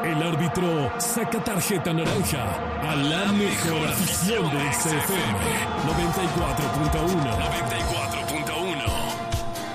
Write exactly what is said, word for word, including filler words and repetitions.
El árbitro saca tarjeta naranja a la mejor afición de X F M noventa y cuatro punto